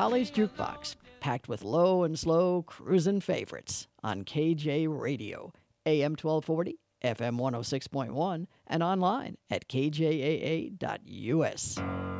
Holly's Jukebox, packed with low and slow cruisin' favorites on KJ Radio, AM 1240, FM 106.1, and online at kjaa.us.